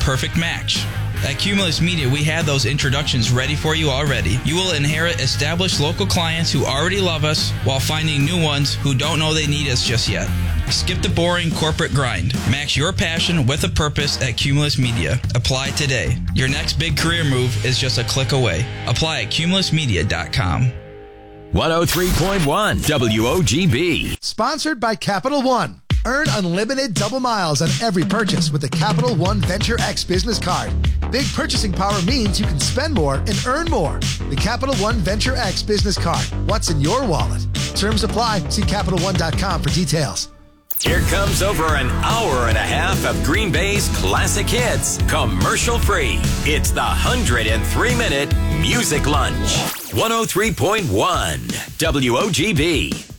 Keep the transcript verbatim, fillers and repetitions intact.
perfect match. At Cumulus Media, we have those introductions ready for you already. You will inherit established local clients who already love us while finding new ones who don't know they need us just yet. Skip the boring corporate grind. Match your passion with a purpose at Cumulus Media. Apply today. Your next big career move is just a click away. Apply at cumulus media dot com. one oh three point one W O G B. Sponsored by Capital One. Earn unlimited double miles on every purchase with the Capital One Venture X business card. Big purchasing power means you can spend more and earn more. The Capital One Venture X business card. What's in your wallet? Terms apply. See Capital One dot com for details. Here comes over an hour and a half of Green Bay's classic hits, commercial free. It's the one hundred three minute Music Lunch. one oh three point one W O G B.